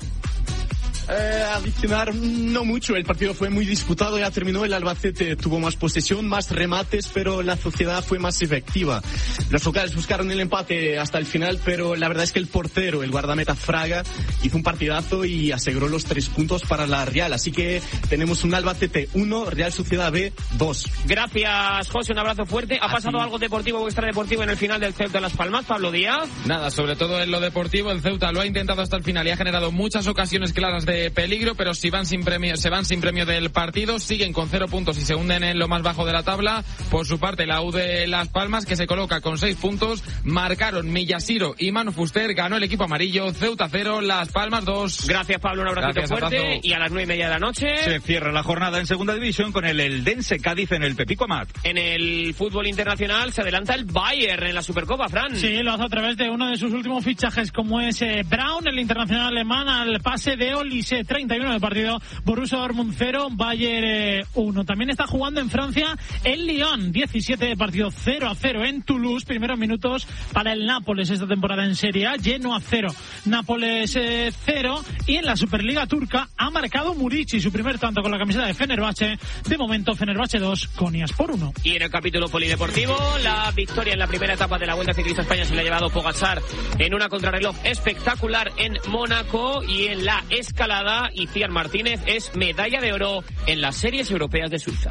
Adicionar no mucho, el partido fue muy disputado, ya terminó, el Albacete tuvo más posesión, más remates, pero la Sociedad fue más efectiva. Los locales buscaron el empate hasta el final, pero la verdad es que el portero, el guardameta Fraga, hizo un partidazo y aseguró los 3 puntos para la Real, así que tenemos un Albacete 1, Real Sociedad B 2. Gracias, José, un abrazo fuerte. ¿Ha pasado algo deportivo o extradeportivo en el final del Ceuta de Las Palmas, Pablo Díaz? Nada, sobre todo en lo deportivo, el Ceuta lo ha intentado hasta el final y ha generado muchas ocasiones claras de peligro, pero se van sin premio del partido, siguen con 0 puntos y se hunden en lo más bajo de la tabla. Por su parte, la U de Las Palmas, que se coloca con 6 puntos, marcaron Millasiro y Manu Fuster, ganó el equipo amarillo, Ceuta 0, Las Palmas 2. Gracias, Pablo, un abrazo fuerte. Abrazo. Y a las 9:30 de la noche se cierra la jornada en segunda división con el Eldense Cádiz en el Pepico Amat. En el fútbol internacional se adelanta el Bayern en la Supercopa, Fran. Sí, lo hace a través de uno de sus últimos fichajes, como es Braun, el internacional alemán, al pase de Olise. 31 del partido, Borussia Dortmund 0, Bayern 1. También está jugando en Francia el Lyon, 17 de partido, 0-0 en Toulouse. Primeros minutos para el Nápoles esta temporada en Serie A, Genoa 0, Nápoles 0. Y en la Superliga turca ha marcado Murici su primer tanto con la camiseta de Fenerbahce. De momento Fenerbahce 2, Konyaspor 1. Y en el capítulo polideportivo, la victoria en la primera etapa de la Vuelta Ciclista España se la ha llevado Pogačar en una contrarreloj espectacular en Mónaco. Y en la escalada, Iciar Martínez es medalla de oro en las series europeas de Suiza.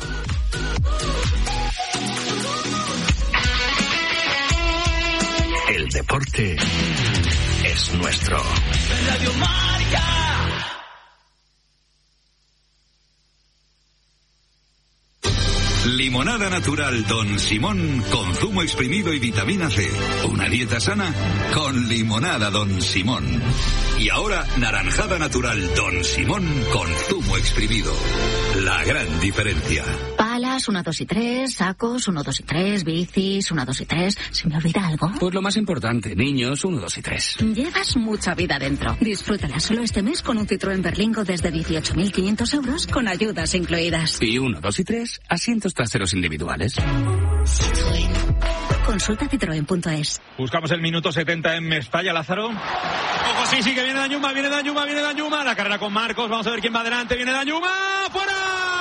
El deporte es nuestro. Radio Marca. Limonada natural Don Simón con zumo exprimido y vitamina C. Una dieta sana con limonada Don Simón. Y ahora naranjada natural Don Simón con zumo exprimido. La gran diferencia. Palas, 1, 2 y 3, sacos, 1, 2 y 3, bicis, 1, 2 y 3. ¿Se me olvida algo? Pues lo más importante, niños, 1, 2 y 3. Llevas mucha vida dentro. Disfrútala solo este mes con un Citroën Berlingo desde 18.500 euros con ayudas incluidas. Y 1, 2 y 3, asientos traseros individuales. Consulta citroen.es. Buscamos el minuto 70 en Mestalla, Lázaro. Ojo, sí, que viene Danjuma. La carrera con Marcos, vamos a ver quién va adelante. Viene Danjuma, ¡fuera!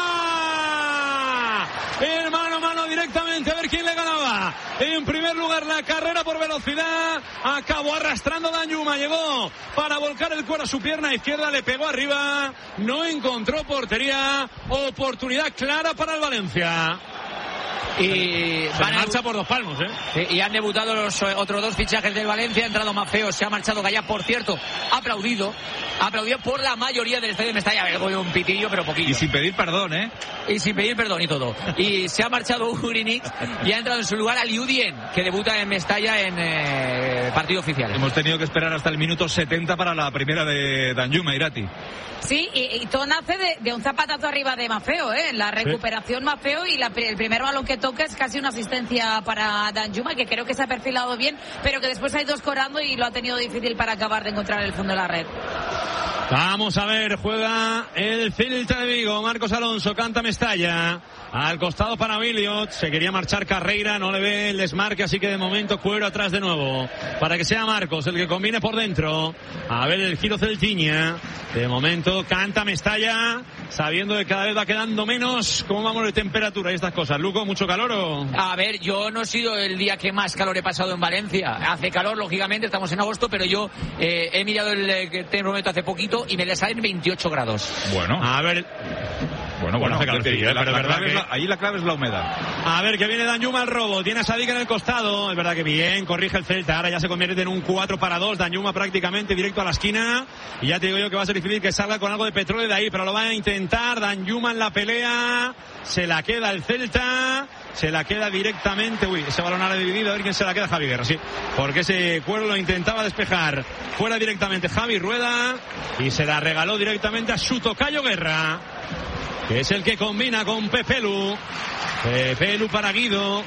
El mano a mano directamente, a ver quién le ganaba. En primer lugar, la carrera por velocidad. Acabó arrastrando Danjuma, llegó para volcar el cuero a su pierna izquierda, le pegó arriba. No encontró portería. Oportunidad clara para el Valencia. Y se marcha por 2 palmos, y han debutado los otros 2 fichajes del Valencia. Ha entrado Maffeo, se ha marchado Gallá, por cierto, aplaudido por la mayoría del estadio de Mestalla. Un pitillo, pero poquillo. Y sin pedir perdón, Y sin pedir perdón y todo. Y se ha marchado Ugrinix y ha entrado en su lugar Aliudien, que debuta en Mestalla en partido oficial. Hemos tenido que esperar hasta el minuto 70 para la primera de Danjuma, Irati. Sí, y todo nace de un zapatazo arriba de Maffeo, la recuperación Maffeo, y el primer balón que toca es casi una asistencia para Danjuma, que creo que se ha perfilado bien, pero que después ha ido escorando y lo ha tenido difícil para acabar de encontrar el fondo de la red. Vamos a ver, juega el Celta de Vigo. Marcos Alonso, canta Mestalla. Al costado para Williot, se quería marchar Carreira, no le ve el desmarque, así que de momento Cuero atrás de nuevo, para que sea Marcos el que combine por dentro. A ver el giro Celtiña, de momento canta Mestalla, sabiendo que cada vez va quedando menos. ¿Cómo vamos de temperatura y estas cosas? Luco, ¿mucho calor o...? A ver, yo no he sido el día que más calor he pasado en Valencia. Hace calor, lógicamente, estamos en agosto, pero yo he mirado el termómetro hace poquito y me le salen 28 grados. Bueno, a ver... Bueno, hace calor, pero es verdad que... ahí la clave es la humedad. A ver, que viene Danjuma al robo, tiene a Sadik en el costado, es verdad que bien, corrige el Celta, ahora ya se convierte en un 4-2, Danjuma prácticamente directo a la esquina, y ya te digo yo que va a ser difícil que salga con algo de petróleo de ahí, pero lo va a intentar. Danjuma en la pelea, se la queda el Celta, se la queda directamente, ese balón ahora dividido, a ver quién se la queda. Javi Guerra, sí, porque ese Cuero lo intentaba despejar, fuera directamente Javi Rueda, y se la regaló directamente a su tocayo Guerra, que es el que combina con Pepelu. Pepelu para Guido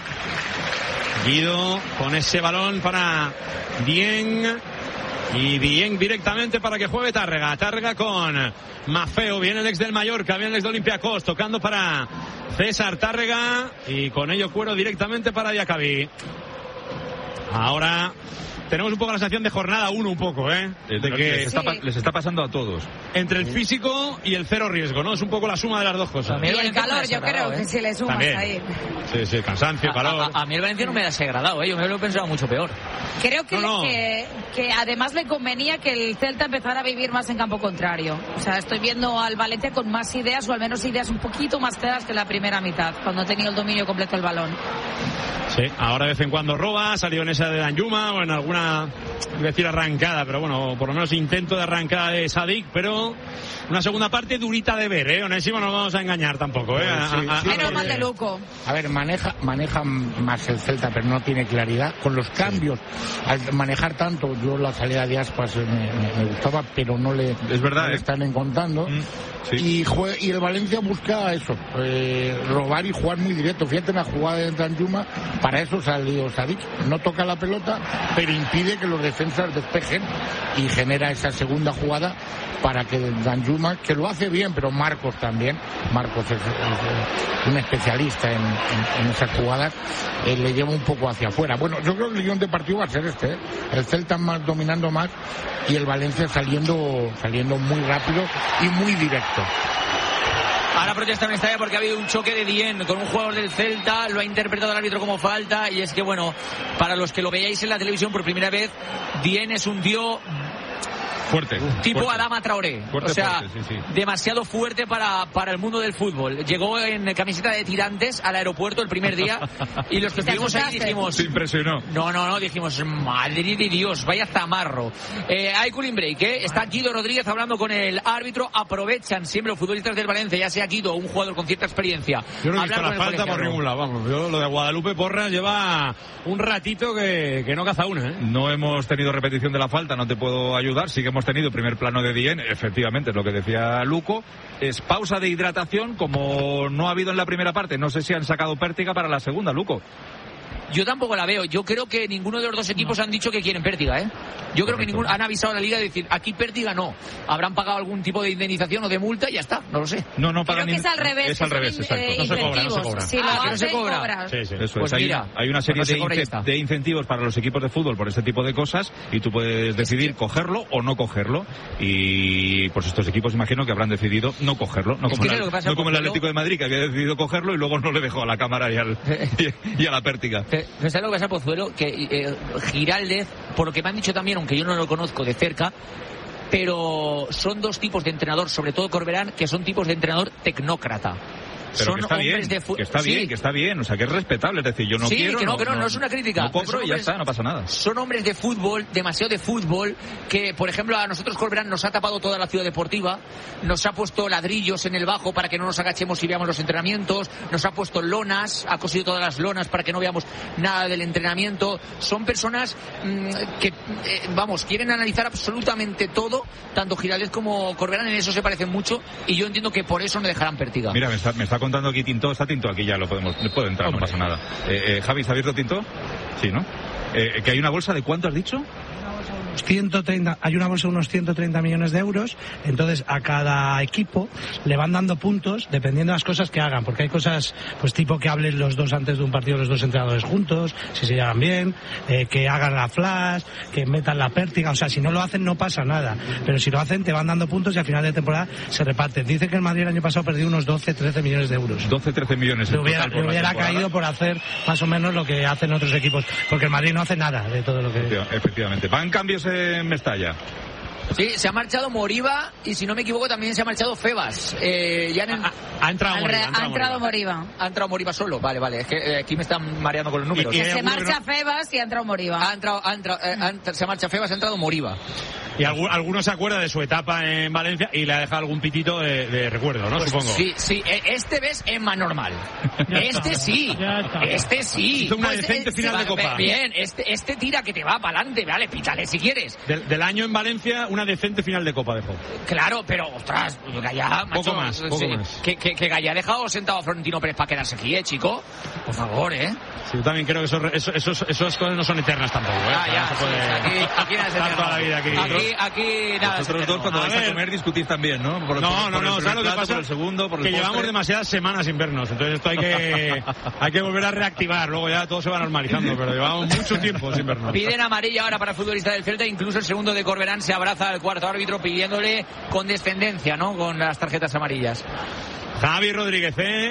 con ese balón para Dieng, y Dieng directamente para que juegue Tárrega con Maffeo. Viene el ex del Mallorca, viene el ex de Olympiacos, tocando para César Tárrega, y con ello Cuero directamente para Diacabí. Ahora tenemos un poco la sensación de jornada 1 un poco, de que les está pasando a todos. Entre el físico y el cero riesgo, ¿no? Es un poco la suma de las dos cosas. Y el calor, yo creo que si le sumas también ahí. Sí, cansancio, calor. A mí el Valencia no me ha desagradado, yo me lo he pensado mucho peor. Creo que además le convenía que el Celta empezara a vivir más en campo contrario. O sea, estoy viendo al Valencia con más ideas, o al menos ideas un poquito más claras que la primera mitad, cuando ha tenido el dominio completo del balón. Sí, ahora de vez en cuando roba, salió en esa de Danjuma, o en alguna, decir arrancada, pero bueno, por lo menos intento de arrancada de Sadik, pero una segunda parte durita de ver, Onésimo, no nos vamos a engañar tampoco, Menos mal de Luco. A ver, maneja más el Celta, pero no tiene claridad. Con los cambios, al manejar tanto, yo la salida de Aspas me gustaba, pero no le están encontrando. Sí. Y el Valencia busca eso, robar y jugar muy directo. Fíjate en la jugada de Danjuma, para eso salió Sadik. No toca la pelota, pero impide que los defensas despejen, y genera esa segunda jugada para que Danjuma, que lo hace bien, pero Marcos también. Marcos es un especialista en esas jugadas, le lleva un poco hacia afuera. Bueno, yo creo que el guión de partido va a ser este, el Celta dominando más y el Valencia saliendo muy rápido y muy directo. Ahora protesta en Mestalla porque ha habido un choque de Dieng con un jugador del Celta, lo ha interpretado el árbitro como falta, y es que, bueno, para los que lo veáis en la televisión por primera vez, Dieng es un tío Fuerte. Tipo fuerte. Adama Traoré. Fuerte, o sea, fuerte, sí. demasiado fuerte para el mundo del fútbol. Llegó en camiseta de tirantes al aeropuerto el primer día y los que estuvimos ahí dijimos... Se impresionó. No, dijimos, madre de Dios, vaya zamarro. Hay cooling break, Está Guido Rodríguez hablando con el árbitro. Aprovechan siempre los futbolistas del Valencia, ya sea Guido, un jugador con cierta experiencia. Yo no he visto la falta por ningún lado, vamos. Yo, lo de Guadalupe Porras lleva un ratito que no caza una, No hemos tenido repetición de la falta, no te puedo ayudar. Sí que hemos tenido primer plano de Dieng, efectivamente, es lo que decía Luco. Es pausa de hidratación, como no ha habido en la primera parte. No sé si han sacado Pértiga para la segunda, Luco. Yo tampoco la veo. Yo creo que ninguno de los dos equipos han dicho que quieren Pértiga, Yo creo que han avisado a la liga de decir, aquí Pértiga no. Habrán pagado algún tipo de indemnización o de multa y ya está, no lo sé. No pagan. Creo que es al revés. Es al revés, exacto. No se cobra. Si lo que no se hacen, cobra. cobras. Sí. Eso pues es. mira, hay una serie de incentivos para los equipos de fútbol por este tipo de cosas y tú puedes decidir cogerlo o no cogerlo. Y pues estos equipos imagino que habrán decidido no cogerlo. No como el Atlético de Madrid, que había decidido cogerlo y luego no le dejó a la cámara y a la Pértiga. ¿Sabes lo que pasa, Pozuelo? Que Giraldez, por lo que me han dicho también, aunque yo no lo conozco de cerca, pero son dos tipos de entrenador, sobre todo Corberán, que son tipos de entrenador tecnócrata. Pero son que está bien, que está bien, o sea, que es respetable, es decir, yo no quiero... que no es una crítica. No cobro y ya está, no pasa nada. Son hombres de fútbol, demasiado de fútbol, que, por ejemplo, a nosotros Corberán nos ha tapado toda la ciudad deportiva, nos ha puesto ladrillos en el bajo para que no nos agachemos y veamos los entrenamientos, nos ha puesto lonas, ha cosido todas las lonas para que no veamos nada del entrenamiento. Son personas que, quieren analizar absolutamente todo, tanto Giraldez como Corberán, en eso se parecen mucho, y yo entiendo que por eso no dejarán Pértiga. Mira, me está contando aquí Tinto, está Tinto aquí, ya le puedo entrar, no pasa nada. Javi, ¿está abierto Tinto? Sí, ¿no? Que hay una bolsa de ¿cuánto has dicho? 130, hay una bolsa de unos 130 millones de euros, entonces a cada equipo le van dando puntos dependiendo de las cosas que hagan, porque hay cosas, pues tipo que hablen los dos antes de un partido, los dos entrenadores juntos, si se llevan bien, que hagan la flash, que metan la Pértiga, o sea, si no lo hacen no pasa nada, pero si lo hacen te van dando puntos y al final de temporada se reparten. Dice que el Madrid el año pasado perdió unos 12-13 millones de euros. 12-13 millones. Le hubiera caído por hacer más o menos lo que hacen otros equipos, porque el Madrid no hace nada de todo lo que... Efectivamente. Van cambios en Mestalla. Sí, se ha marchado Moriba y si no me equivoco también se ha marchado Febas. Ha entrado Moriba. Ha entrado Moriba solo, vale. Es que aquí me están mareando con los números. Se marcha Febas y ha entrado Moriba. Se marcha Febas, ha entrado Moriba. Y alguno se acuerda de su etapa en Valencia y le ha dejado algún pitito de recuerdo, ¿no? Pues supongo. Sí. Este ves es más normal. Este sí. Hizo una decente final de Copa. Bien, este tira que te va para adelante, vale, pítale si quieres. Del año en Valencia, una decente final de Copa dejó. Claro, pero, ostras, Gallá, macho, poco más. Que Gallá ha dejado sentado a Florentino Pérez para quedarse aquí, chico. Por favor, Sí, yo también creo que esas cosas no son eternas tampoco, Aquí nada se estar toda la vida aquí nada. Vosotros dos cuando vais a comer discutís también, ¿no? No, ¿sabes lo que pasa? Por el segundo, por el que postre. llevamos demasiadas semanas sin vernos, entonces esto hay que volver a reactivar, luego ya todo se va normalizando, pero llevamos mucho tiempo sin vernos. Piden amarilla ahora para el futbolista del Celta, incluso el segundo de Corberán se abraza al cuarto árbitro pidiéndole condescendencia, ¿no? Con las tarjetas amarillas. Javi Rodríguez,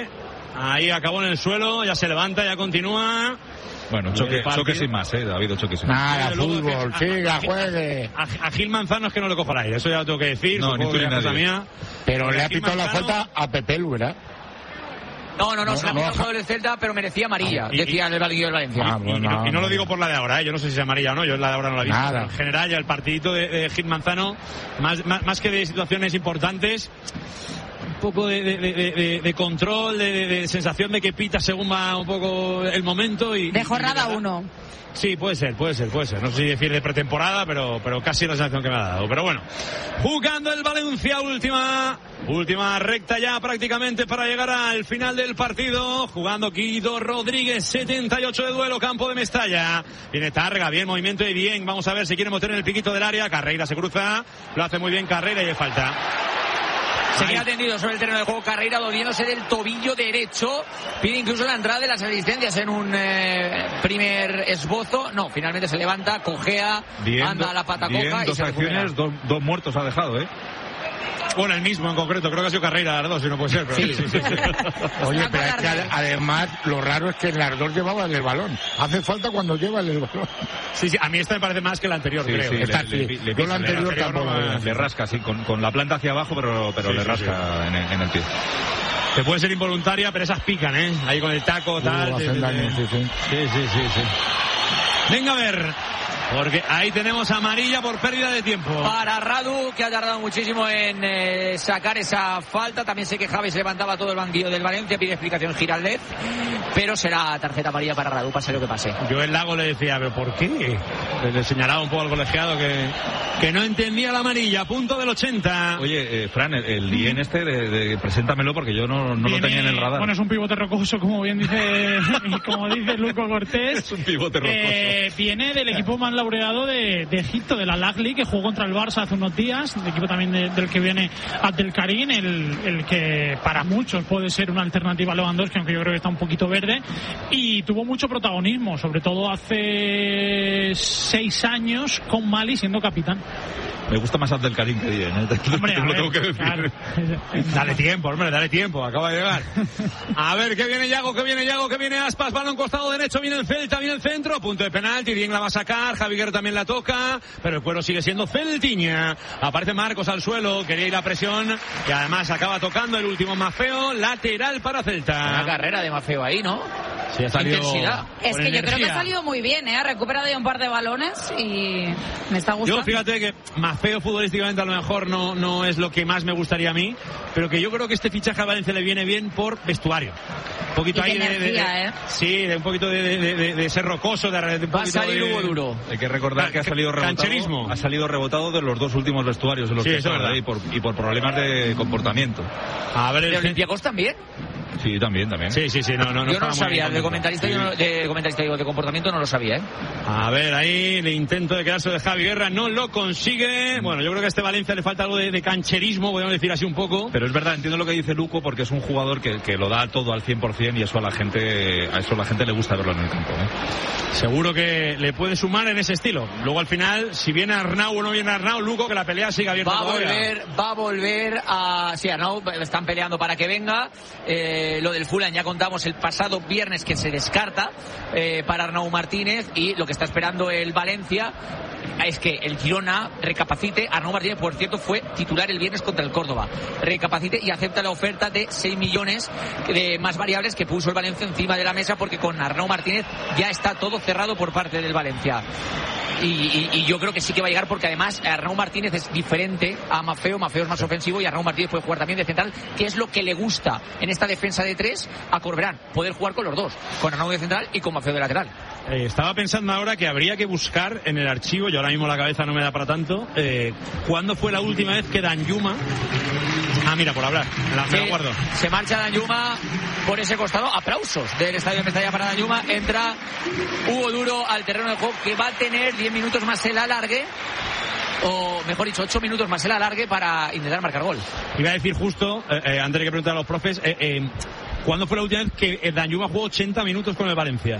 ahí acabó en el suelo, ya se levanta, ya continúa. Bueno, choque sin más, ha habido choque sin más. Nada, fútbol, siga, juegue. A Gil Manzano es que no le cojo el aire, eso ya lo tengo que decir. No, ni tú ni nadie. Mía. Pero le ha pitado la falta a Pepe Lura. No, se la ha pitado el Celta, pero merecía amarilla, decía el banquillo del Valencia. Y no lo digo por la de ahora, yo no sé si es amarilla o no, yo la de ahora no la he visto. Nada. En general, ya el partidito de Gil Manzano, más que de situaciones importantes, un poco de control, de sensación de que pita según va un poco el momento. De jornada 1. Sí, puede ser. No sé si decir de pretemporada, pero casi la sensación que me ha dado. Pero bueno, jugando el Valencia, última recta ya prácticamente para llegar al final del partido. Jugando Guido Rodríguez, 78 de duelo, campo de Mestalla. Viene Targa, bien movimiento y bien. Vamos a ver si quiere meter en el piquito del área. Carreira se cruza, lo hace muy bien Carreira y le falta. Se queda tendido sobre el terreno de juego Carreira, doliéndose del tobillo derecho. Pide incluso la entrada de las asistencias en un primer esbozo. No, finalmente se levanta, cojea, anda a la pata coja y dos se acciones, dos muertos ha dejado, Bueno, el mismo en concreto, creo que ha sido Carreira las dos, si no puede ser. Pero sí. Oye, pero es que además lo raro es que en las dos llevaban el balón. Hace falta cuando llevan el balón. Sí, a mí esta me parece más que la anterior, creo. Yo la anterior tampoco. Le rasca, sí, con la planta hacia abajo, pero le rasca en el pie. Que puede ser involuntaria, pero esas pican, ¿eh? Ahí con el taco, tal. Hacen daño, sí. Venga a ver. Porque ahí tenemos amarilla por pérdida de tiempo. Para Radu, que ha tardado muchísimo en sacar esa falta. También sé que Javi se levantaba todo el banquillo del Valencia, pide explicación Giraldez. Pero será tarjeta amarilla para Radu, pase lo que pase. Yo el Lago le decía, ¿pero por qué? Le señalaba un poco al colegiado que no entendía la amarilla. Punto del 80. Oye, Fran, el Dien preséntamelo porque yo no lo tenía en el radar. Bueno, es un pivote rocoso, como bien dice Luco Cortés. Es un pivote rocoso. Viene del equipo más laureado de Egipto, de la Al-Ahly, que jugó contra el Barça hace unos días, el equipo también del que viene Abdelkarim, el que para muchos puede ser una alternativa a Lewandowski, aunque yo creo que está un poquito verde, y tuvo mucho protagonismo, sobre todo hace 6 años con Mali siendo capitán. Me gusta más Abdelkarim que Dien, ¿eh? Hombre, lo tengo que decir. Claro. Dale tiempo, acaba de llegar. A ver, que viene Yago, que viene Aspas, balón costado derecho, viene el Celta, viene el centro, punto de penalti, Dien la va a sacar, Javi Guerra también la toca, pero el cuero sigue siendo Celtiña. Aparece Marcos al suelo, quería ir a presión y además acaba tocando el último Maffeo, lateral para Celta. Una carrera de Maffeo ahí, ¿no? Sí, ha salido. Intensidad. Es que yo creo que ha salido muy bien, ¿eh? Ha recuperado ya un par de balones y me está gustando. Yo fíjate que Maffeo futbolísticamente a lo mejor no es lo que más me gustaría a mí, pero que yo creo que este fichaje a Valencia le viene bien por vestuario. Un poquito ahí energía, sí, de un poquito de ser rocoso, de un poquito va a salir Hugo Duro. Hay que recordar que ha salido rebotado. Cancherismo. Ha salido rebotado de los dos últimos vestuarios de los que está, y por problemas de comportamiento. A ver, ¿de Olympiacos también? Sí, también. Sí, no. Yo no lo sabía, de comentarista, de comportamiento no lo sabía, ¿eh? A ver, ahí el intento de quedarse de Javi Guerra no lo consigue. Bueno, yo creo que a este Valencia le falta algo de cancherismo, podemos decir así un poco. Pero es verdad, entiendo lo que dice Luco, porque es un jugador que lo da todo al 100% y eso a la gente le gusta verlo en el campo, ¿eh? Seguro que le puede sumar en ese estilo. Luego al final, si viene Arnau o no viene Arnau, Luco, que la pelea siga abierta. Va a volver a... Sí, Arnau están peleando para que venga. Lo del Fulham ya contamos el pasado viernes que se descarta para Arnau Martínez, y lo que está esperando el Valencia es que el Girona recapacite. Arnau Martínez, por cierto, fue titular el viernes contra el Córdoba. Recapacite y acepta la oferta de 6 millones de más variables que puso el Valencia encima de la mesa, porque con Arnau Martínez ya está todo cerrado por parte del Valencia. Y yo creo que sí que va a llegar, porque además Arnau Martínez es diferente a Maffeo. Maffeo es más ofensivo y Arnau Martínez puede jugar también de central, que es lo que le gusta en esta defensa de 3 a Corberán, poder jugar con los dos, con Arnau de central y con Maffeo de lateral. Estaba pensando ahora que habría que buscar en el archivo, yo ahora mismo la cabeza no me da para tanto, ¿cuándo fue la última vez que Danjuma... mira, por hablar, me lo guardo. Se marcha Danjuma por ese costado, aplausos del estadio de Mestalla para Danjuma. Entra Hugo Duro al terreno de juego, que va a tener 10 minutos más el alargue, o mejor dicho 8 minutos más el alargue para intentar marcar gol. Iba a decir justo, antes de que preguntar a los profes, ¿cuándo fue la última vez que Danjuma jugó 80 minutos con el Valencia?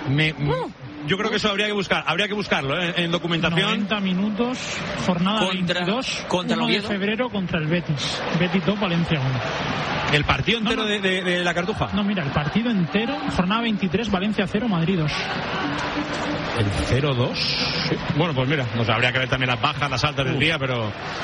Yo creo que eso habría que buscarlo en documentación. 90 minutos, jornada 22, contra 1 de febrero contra el Betis. Betis 2, Valencia 1. ¿El partido entero de la Cartuja? No, mira, el partido entero, jornada 23, Valencia 0, Madrid 2. ¿El 0-2? Sí. Bueno, pues mira, nos habría que ver también las bajas, las altas del día, pero